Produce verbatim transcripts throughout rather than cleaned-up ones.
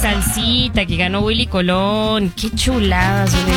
salsita que ganó Willy Colón. Qué chulada, Zuli.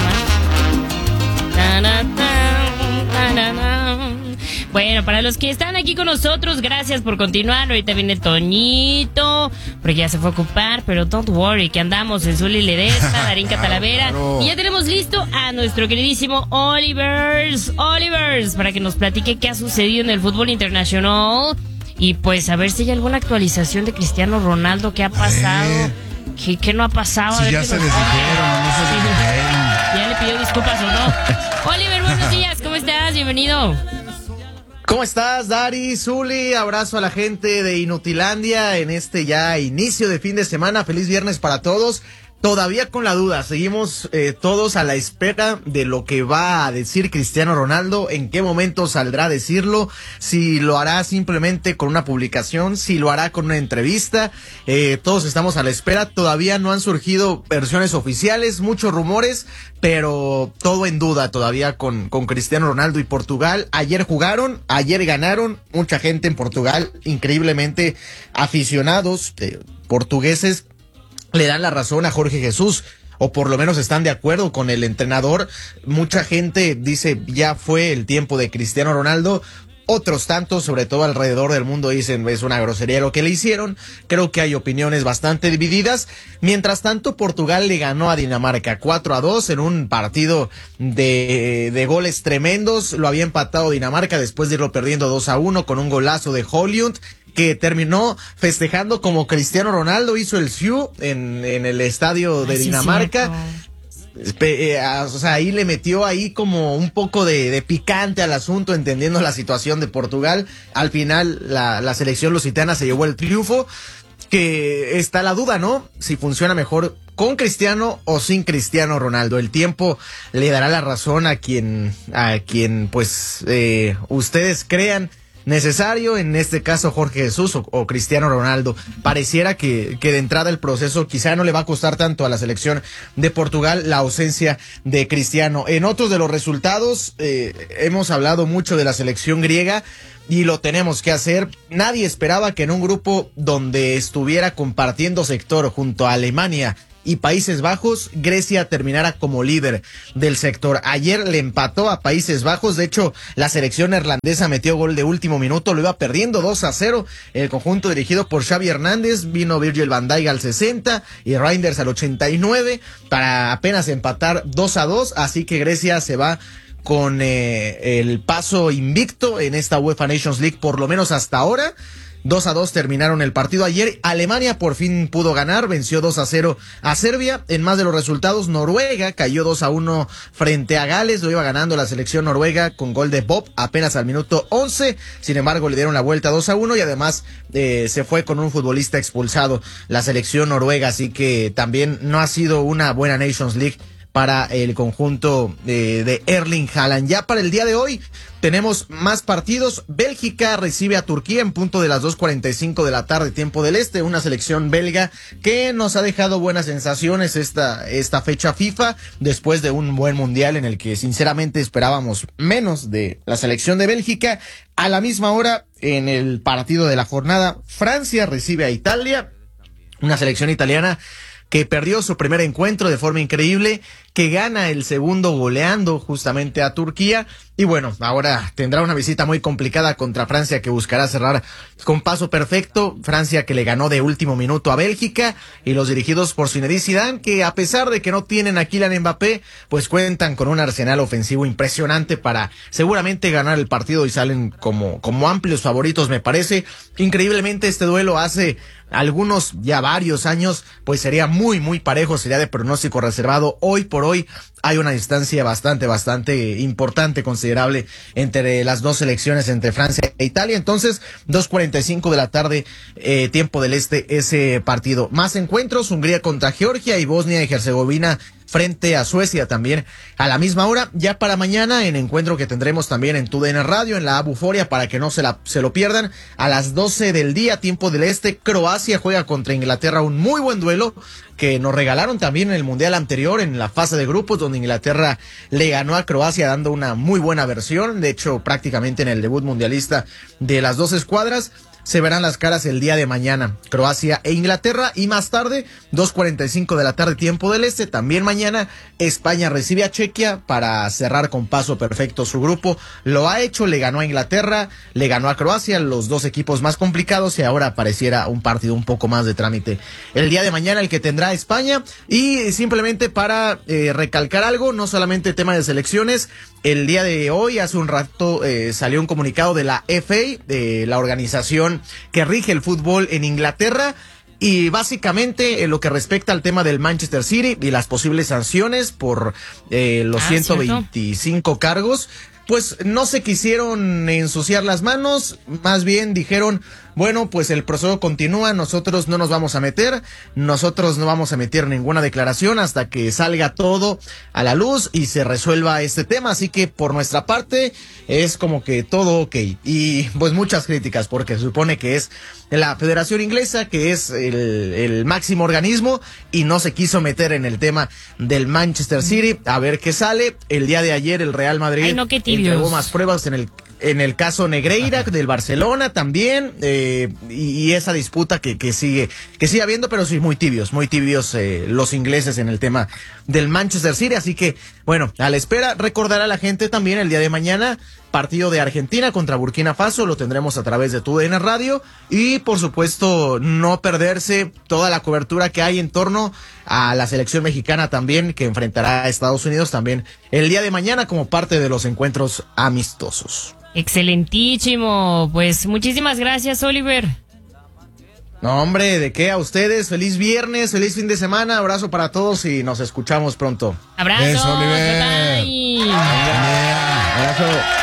Bueno, para los que están aquí con nosotros, gracias por continuar. Ahorita viene Toñito, porque ya se fue a ocupar, pero don't worry, que andamos en Zuli Ledesma, Darín Catalavera, y ya tenemos listo a nuestro queridísimo Olivers, Olivers, para que nos platique qué ha sucedido en el fútbol internacional, y pues a ver si hay alguna actualización de Cristiano Ronaldo, qué ha pasado, qué, qué no ha pasado. Si ya se les dijeron, no se les dijeron. Ya le pidió disculpas o no. Oliver, buenos días, ¿cómo estás? Bienvenido. ¿Cómo estás, Dari, Zuli? Abrazo a la gente de Inutilandia en este ya inicio de fin de semana. Feliz viernes para todos. Todavía con la duda, seguimos eh, todos a la espera de lo que va a decir Cristiano Ronaldo, en qué momento saldrá a decirlo, si lo hará simplemente con una publicación, si lo hará con una entrevista, eh, todos estamos a la espera. Todavía no han surgido versiones oficiales, muchos rumores, pero todo en duda todavía con, con Cristiano Ronaldo y Portugal. Ayer jugaron, ayer ganaron, mucha gente en Portugal, increíblemente aficionados eh, portugueses, le dan la razón a Jorge Jesús, o por lo menos están de acuerdo con el entrenador. Mucha gente dice ya fue el tiempo de Cristiano Ronaldo. Otros tantos, sobre todo alrededor del mundo, dicen es una grosería lo que le hicieron. Creo que hay opiniones bastante divididas. Mientras tanto, Portugal le ganó a Dinamarca cuatro a dos en un partido de, de goles tremendos. Lo había empatado Dinamarca después de irlo perdiendo dos a uno con un golazo de Højlund, que terminó festejando como Cristiano Ronaldo hizo el Siu en, en el estadio de Ay, Dinamarca. Sí, Eh, eh, o sea, ahí le metió ahí como un poco de, de picante al asunto, entendiendo la situación de Portugal. Al final, la, la selección lusitana se llevó el triunfo, que está la duda, ¿no? Si funciona mejor con Cristiano o sin Cristiano Ronaldo. El tiempo le dará la razón a quien, a quien, pues, eh, ustedes crean necesario, en este caso Jorge Jesús o, o Cristiano Ronaldo. Pareciera que, que de entrada el proceso quizá no le va a costar tanto a la selección de Portugal la ausencia de Cristiano. En otros de los resultados, eh, hemos hablado mucho de la selección griega y lo tenemos que hacer. Nadie esperaba que en un grupo donde estuviera compartiendo sector junto a Alemania y Países Bajos, Grecia terminara como líder del sector. Ayer le empató a Países Bajos. De hecho, la selección neerlandesa metió gol de último minuto, lo iba perdiendo dos a cero. El conjunto dirigido por Xavi Hernández, vino Virgil van Dijk al sesenta y Reinders al ochenta y nueve para apenas empatar dos a dos. Así que Grecia se va con eh, el paso invicto en esta UEFA Nations League, por lo menos hasta ahora. dos a dos terminaron el partido ayer. Alemania por fin pudo ganar, venció dos a cero a Serbia. En más de los resultados, Noruega cayó dos a uno frente a Gales, lo iba ganando la selección noruega con gol de Bob apenas al minuto once. Sin embargo, le dieron la vuelta dos a uno y además eh, se fue con un futbolista expulsado la selección noruega, así que también no ha sido una buena Nations League para el conjunto de, de Erling Haaland. Ya para el día de hoy tenemos más partidos. Bélgica recibe a Turquía en punto de las dos cuarenta y cinco de la tarde, tiempo del este. Una selección belga que nos ha dejado buenas sensaciones esta, esta fecha FIFA, después de un buen mundial en el que sinceramente esperábamos menos de la selección de Bélgica. A la misma hora, en el partido de la jornada, Francia recibe a Italia, una selección italiana que perdió su primer encuentro de forma increíble, que gana el segundo goleando justamente a Turquía, y bueno, ahora tendrá una visita muy complicada contra Francia, que buscará cerrar con paso perfecto. Francia que le ganó de último minuto a Bélgica, y los dirigidos por Zinedine Zidane, que a pesar de que no tienen a Kylian Mbappé, pues cuentan con un arsenal ofensivo impresionante para seguramente ganar el partido, y salen como, como amplios favoritos, me parece. Increíblemente, este duelo hace algunos, ya varios años, pues sería muy, muy parejo, sería de pronóstico reservado. Hoy por hoy hay una distancia bastante, bastante importante, considerable, entre las dos selecciones, entre Francia e Italia. Entonces, dos cuarenta y cinco de la tarde, eh, tiempo del este, ese partido. Más encuentros, Hungría contra Georgia y Bosnia y Herzegovina frente a Suecia también a la misma hora. Ya para mañana, en encuentro que tendremos también en Tu D N Radio, en la Abuforia, para que no se, la, se lo pierdan, a las doce del día, tiempo del este, Croacia juega contra Inglaterra, un muy buen duelo que nos regalaron también en el Mundial anterior, en la fase de grupos, donde Inglaterra le ganó a Croacia dando una muy buena versión, de hecho prácticamente en el debut mundialista de las dos escuadras. se verán las caras el día de mañana, Croacia e Inglaterra, y más tarde, dos cuarenta y cinco de la tarde, tiempo del este, también mañana, España recibe a Chequia para cerrar con paso perfecto su grupo. Lo ha hecho, le ganó a Inglaterra, le ganó a Croacia, los dos equipos más complicados, y ahora pareciera un partido un poco más de trámite el día de mañana, el que tendrá España. Y simplemente para eh, recalcar algo, no solamente tema de selecciones, el día de hoy, hace un rato, eh, salió un comunicado de la F A, de la organización que rige el fútbol en Inglaterra, y básicamente en lo que respecta al tema del Manchester City y las posibles sanciones por eh, los ah, ciento veinticinco ¿cierto? cargos, pues no se quisieron ensuciar las manos, más bien dijeron, bueno, pues el proceso continúa, nosotros no nos vamos a meter, nosotros no vamos a emitir ninguna declaración hasta que salga todo a la luz y se resuelva este tema. Así que por nuestra parte es como que todo ok. Y pues muchas críticas, porque se supone que es la Federación Inglesa, que es el, el máximo organismo, y no se quiso meter en el tema del Manchester City. A ver qué sale. El día de ayer el Real Madrid Ay, no, qué tibios. entregó más pruebas en el En el caso Negreira del Barcelona también, eh, y, y esa disputa que, que sigue, que sigue habiendo, pero sí muy tibios, muy tibios eh, los ingleses en el tema del Manchester City. Así que, bueno, a la espera. Recordar a la gente también el día de mañana, partido de Argentina contra Burkina Faso, lo tendremos a través de TUDN Radio, y por supuesto no perderse toda la cobertura que hay en torno a la selección mexicana también, que enfrentará a Estados Unidos también el día de mañana como parte de los encuentros amistosos. Excelentísimo, pues muchísimas gracias, Oliver. No, hombre, ¿de qué? A ustedes, feliz viernes, feliz fin de semana, abrazo para todos y nos escuchamos pronto. Abrazo, Eso, Oliver. bye. Abrazo.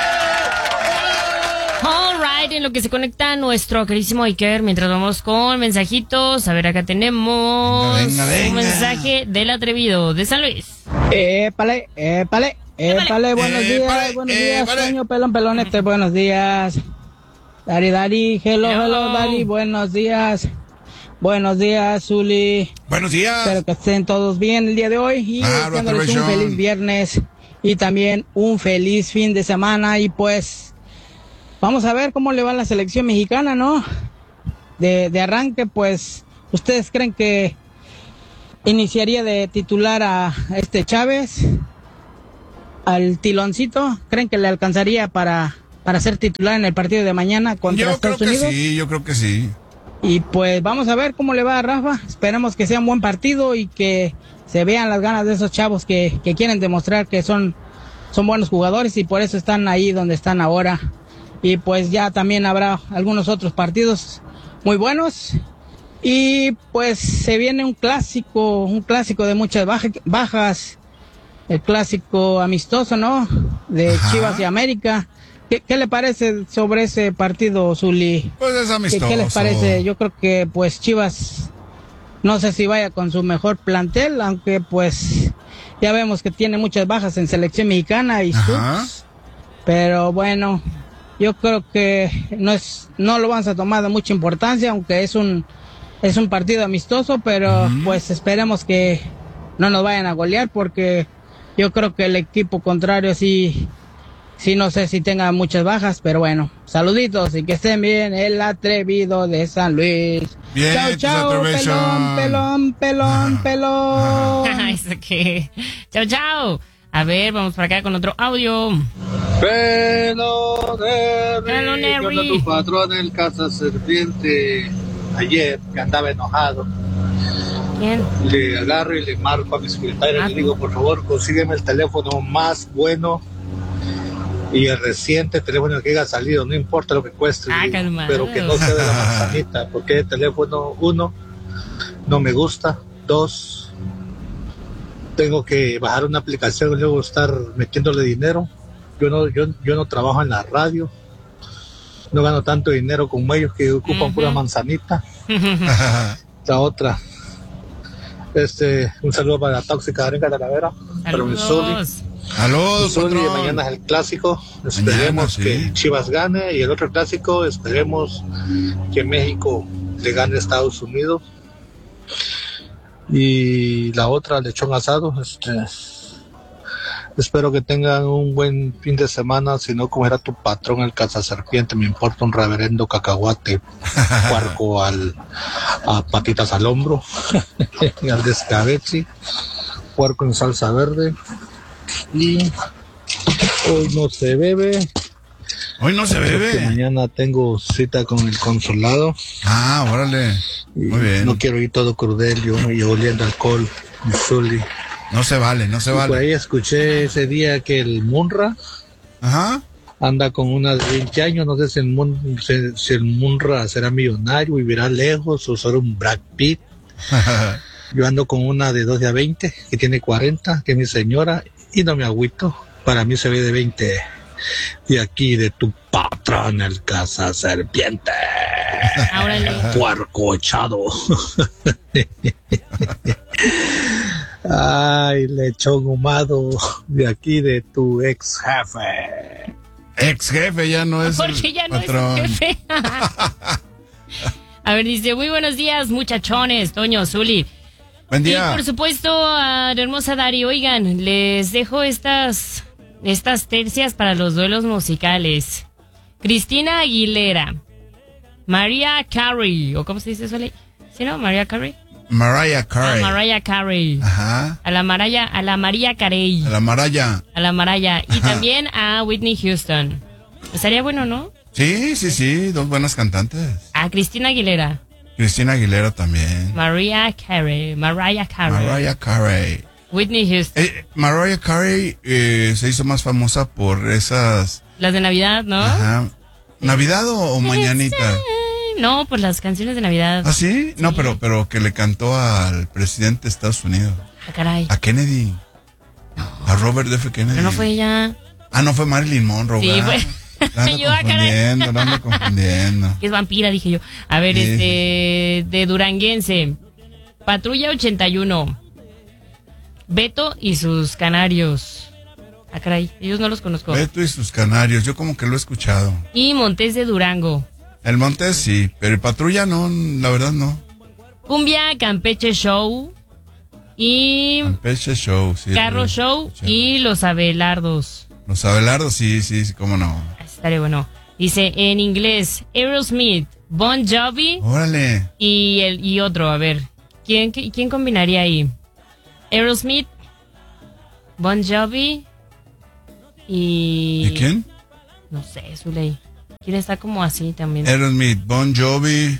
All right, en lo que se conecta nuestro queridísimo Iker, mientras vamos con mensajitos, a ver, acá tenemos Venga, venga, venga. un mensaje del atrevido de San Luis. Épale, épale, épale, buenos días, Épale, buenos días, épale. sueño, pelón, pelonete, buenos días. Dari, Dari, hello, Hello. hello, Dari, buenos días. Buenos días, Zuli. Buenos días. Espero que estén todos bien el día de hoy y Claro, deseándoles un aprovecho. feliz viernes y también un feliz fin de semana. Y pues, vamos a ver cómo le va a la selección mexicana, ¿no? De, de arranque, pues, ¿ustedes creen que iniciaría de titular a este Chávez, al Tiloncito? ¿Creen que le alcanzaría para, para ser titular en el partido de mañana contra Yo creo Estados que Unidos? sí, yo creo que sí. Y pues vamos a ver cómo le va a Rafa. Esperemos que sea un buen partido y que se vean las ganas de esos chavos que, que quieren demostrar que son, son buenos jugadores y por eso están ahí donde están ahora. Y pues ya también habrá algunos otros partidos muy buenos. Y pues se viene un clásico, un clásico de muchas baja- bajas, el clásico amistoso, ¿no? De Ajá. Chivas y América. ¿Qué, qué le parece sobre ese partido, Zuli? Pues es ¿Qué, amistoso. qué les parece? Yo creo que pues Chivas, no sé si vaya con su mejor plantel, aunque pues ya vemos que tiene muchas bajas en selección mexicana y Ajá. subs. Pero bueno, yo creo que no es, no lo vamos a tomar de mucha importancia, aunque es un es un partido amistoso, pero Ujú. pues esperemos que no nos vayan a golear, porque yo creo que el equipo contrario sí, sí no sé si tenga muchas bajas, pero bueno, saluditos y que estén bien, el atrevido de San Luis. Bien, Chao, tus chao, atrevidos. pelón, pelón, pelón, pelón. Eso que. Chao, chao. A ver, vamos para acá con otro audio. Pero Hello, Neri, ¿qué onda Neri. tu patrón, el Casa Serpiente? Ayer, que andaba enojado, Bien. le agarro y le marco a mi secretario Ah. y le digo, por favor, consígueme el teléfono más bueno y el reciente teléfono que haya salido, no importa lo que cueste, Ah, le digo, calmado. pero que no sea de la manzanita, porque el teléfono, uno, no me gusta, dos, tengo que bajar una aplicación y luego estar metiéndole dinero. Yo no, yo, yo no trabajo en la radio, no gano tanto dinero como ellos que ocupan Ujú. pura manzanita. La otra, este, un saludo para la tóxica Darinka Talavera, para mi Zuli. Saludos. Saludos, Zuli, patrón. mañana es el clásico, esperemos Mañana, sí. que Chivas gane, y el otro clásico esperemos que México le gane a Estados Unidos. Y la otra, lechón asado, este, Espero que tengan un buen fin de semana, si no, como era tu patrón, el cazaserpiente, me importa un reverendo cacahuate, puerco al, a patitas al hombro, al descabeci, puerco en salsa verde, y hoy no se bebe. Hoy no se Porque bebe. mañana tengo cita con el consulado. Ah, órale. Muy bien. No quiero ir todo crudelio y oliendo alcohol, Zuli. No se vale, no se Y por vale. ahí escuché ese día que el Munra Ajá. anda con una de veinte años. No sé si el, Mun, si, si el Munra será millonario, vivirá lejos o será un Brad Pitt. Yo ando con una de doce a veinte que tiene cuarenta, que es mi señora, y no me agüito. Para mí se ve de veinte. Y aquí de tu patrón, el cazaserpiente. Órale. Puerco echado. Ay, lechón humado, de aquí de tu ex jefe. Ex jefe ya no es Porque el ya no patrón. es el jefe. A ver, dice, muy buenos días, muchachones, Toño, Zuli. Buen día. Y por supuesto, a la hermosa Dari, oigan, les dejo estas, estas tercias para los duelos musicales. Cristina Aguilera, Mariah Carey, o ¿cómo se dice eso? ¿Sí, no? Mariah Carey. Mariah Carey. A Mariah Carey. Ajá. A la Mariah, a la María Carey. A la Maraya. A la Mariah. Y también a Whitney Houston. Estaría bueno, ¿no? Sí, sí, sí, dos buenas cantantes. A Cristina Aguilera. Cristina Aguilera también. Mariah Carey. Mariah Carey. Mariah Carey. Whitney Houston. Eh, Mariah Carey eh, se hizo más famosa por esas... Las de Navidad, ¿no? Ajá. ¿Navidad o, o Mañanita? No, pues las canciones de Navidad. ¿Ah, sí? No, pero, pero que le cantó al presidente de Estados Unidos. Ah, caray. A Kennedy. A Robert F. Kennedy. Pero no fue ella. Ah, no fue Marilyn Monroe. Sí, ¿verdad? fue. La ando Yo, ah, caray. confundiendo, la ando confundiendo. Que es vampira, dije yo. A ver, Sí. este. De Duranguense. Patrulla ochenta y uno. Beto y sus canarios. Ah, caray. Ellos no los conozco. Beto y sus canarios, yo como que lo he escuchado. Y Montes de Durango. El Montes sí, pero el Patrulla no, la verdad no. Cumbia Campeche Show. Y. Campeche Show, sí. Carro lo- Show escuché. y Los Abelardos. Los Abelardos, sí, sí, sí, cómo no. Estaré bueno. Dice en inglés Aerosmith, Bon Jovi Órale. y el y otro. A ver, ¿quién, qui- quién combinaría ahí? Aerosmith, Bon Jovi y... ¿Y quién? No sé, Zuley. ¿Quién está como así también? Aerosmith, Bon Jovi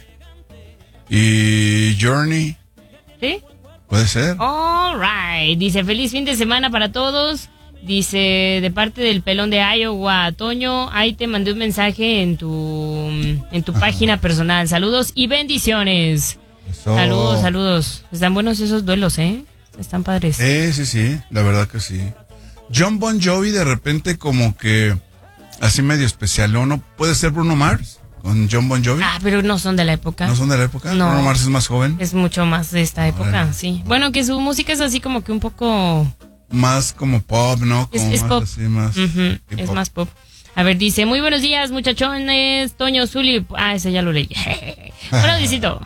y Journey. ¿Sí? Puede ser. All right. Dice, feliz fin de semana para todos. Dice, de parte del pelón de Iowa, Toño, ahí te mandé un mensaje en tu en tu página personal. Saludos y bendiciones. Eso. Saludos, saludos. Están buenos esos duelos, ¿eh? Están padres. Sí, sí, sí, la verdad que sí. John Bon Jovi de repente como que así medio especial, ¿o no? ¿Puede ser Bruno Mars con John Bon Jovi? Ah, pero no son de la época. ¿No son de la época? No. Bruno Mars es más joven. Es mucho más de esta época, Órale. sí. Bueno, que su música es así como que un poco... Más como pop, ¿no? Es, Como es más pop. así, más Ujú, hip es hop. más pop. A ver, dice, muy buenos días, muchachones. Toño, Zuli. Ah, ese ya lo leí. Hola, Luisito.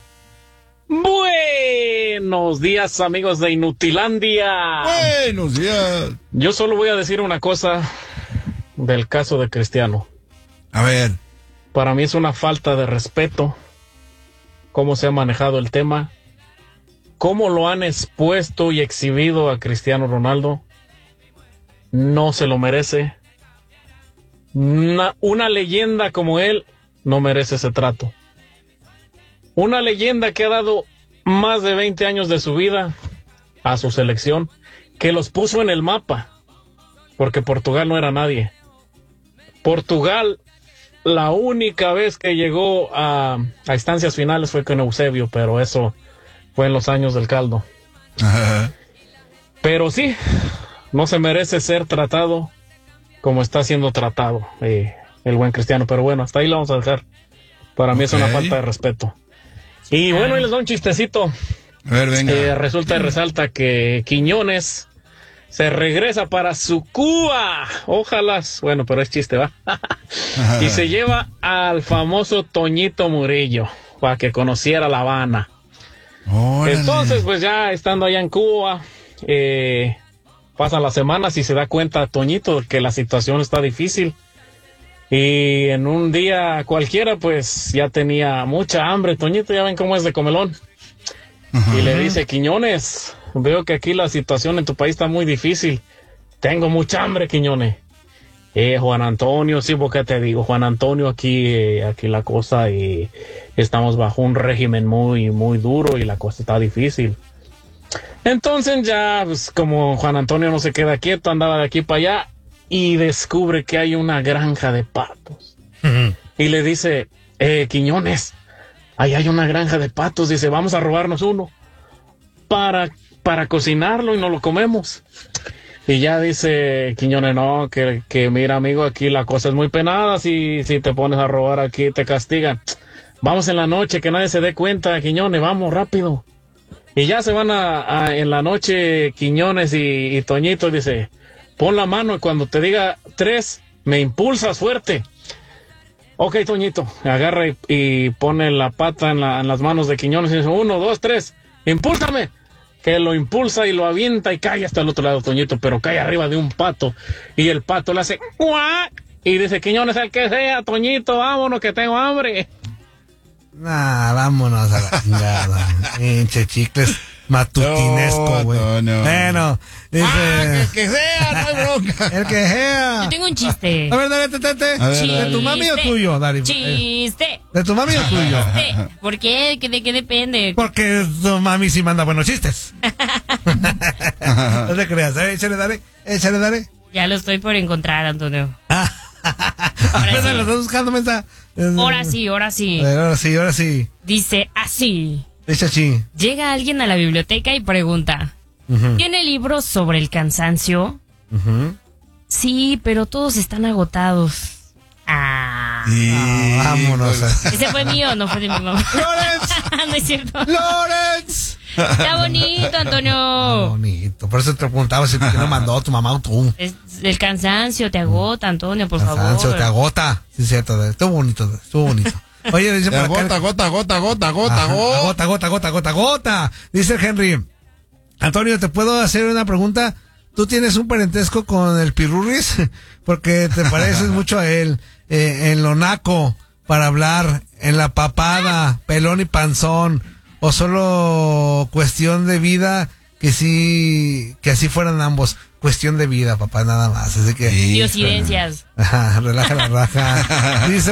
Buenos días, amigos de Inutilandia. Buenos días. Yo solo voy a decir una cosa del caso de Cristiano. A ver, Para mí es una falta de respeto cómo se ha manejado el tema, cómo lo han expuesto y exhibido a Cristiano Ronaldo. No se lo merece. Una, una leyenda como él no merece ese trato. Una leyenda que ha dado más de veinte años de su vida a su selección, que los puso en el mapa, porque Portugal no era nadie. Portugal, la única vez que llegó a, a instancias finales fue con Eusebio, pero eso fue en los años del caldo. ajá. Pero sí, no se merece ser tratado como está siendo tratado eh, el buen Cristiano. Pero bueno, hasta ahí lo vamos a dejar. Para mí es una Ok. falta de respeto. Y bueno, ahí les doy un chistecito. A ver, venga. Eh, resulta y resalta que Quiñones se regresa para su Cuba. Ojalá, bueno, pero es chiste, ¿va? Y se lleva al famoso Toñito Murillo para que conociera La Habana. Órale. Entonces, pues ya estando allá en Cuba, eh, pasan las semanas y se da cuenta Toñito que la situación está difícil. Y en un día cualquiera, pues ya tenía mucha hambre. Toñito, ya ven cómo es de comelón. Uh-huh. Y le dice, Quiñones, veo que aquí la situación en tu país está muy difícil. Tengo mucha hambre, Quiñones. Eh, Juan Antonio, sí, porque te digo, Juan Antonio, aquí, eh, aquí la cosa, y estamos bajo un régimen muy, muy duro y la cosa está difícil. Entonces ya, pues como Juan Antonio no se queda quieto, andaba de aquí para allá y descubre que hay una granja de patos. Uh-huh. Y le dice, eh, Quiñones, ahí hay una granja de patos. Dice, vamos a robarnos uno para, para cocinarlo y nos lo comemos. Y ya dice Quiñones, no, que, que mira, amigo, aquí la cosa es muy penada. Si, si te pones a robar aquí, te castigan. Vamos en la noche, que nadie se dé cuenta, Quiñones, vamos rápido. Y ya se van a, a en la noche Quiñones y, y Toñito. Dice, pon la mano y cuando te diga tres, me impulsas fuerte. Ok, Toñito, agarra y, y pone la pata en, la, en las manos de Quiñones y dice, uno, dos, tres, impúlsame. Que lo impulsa y lo avienta y cae hasta el otro lado, Toñito, pero cae arriba de un pato. Y el pato le hace ¡cuac! Y dice, Quiñones, el que sea, Toñito, vámonos que tengo hambre. Nah, vámonos a la chingada. Pinche chicles matutinesco, güey. No, no, no. Bueno, dice. Ah, que, que sea, no hay bronca. El que sea. Yo tengo un chiste. A ver, dale, tete. ¿De tu mami o tuyo, Dari? Chiste. ¿De tu mami o tuyo? Chiste. ¿Por qué? ¿De qué depende? Porque tu mami sí manda buenos chistes. No te creas, ¿eh? Échale, dale. Échale, dale. Ya lo estoy por encontrar, Antonio. Ahora sí. Lo estás buscando, mensa. Ahora sí, ahora sí. Ahora sí, ahora sí. Dice así. Dice así. Llega alguien a la biblioteca y pregunta, uh-huh. ¿tiene libros sobre el cansancio? Uh-huh. Sí, pero todos están agotados. Ah, sí, ah vámonos. Ese fue mío, no fue de mi mamá. ¡Lorenz! No es cierto. ¡Lorenz! Está bonito, Antonio. Está bonito. Por eso te preguntaba si te lo mandó tu mamá o tú. Es, el cansancio te agota, Antonio, por cansancio, favor. Cansancio te agota. Sí, cierto. Estuvo bonito, estuvo bonito. Oye, dice para gota, acá, gota, gota, gota, gota, ajá, gota, gota, gota, gota, gota. Dice Henry, Antonio, ¿te puedo hacer una pregunta? ¿Tú tienes un parentesco con el Pirurris? Porque te pareces mucho a él, eh, en lo naco, para hablar, en la papada, pelón y panzón, o solo cuestión de vida, que sí, que así fueran ambos. Cuestión de vida, papá, nada más. Así que. Diosidencias. Ajá, relaja la raja. Dice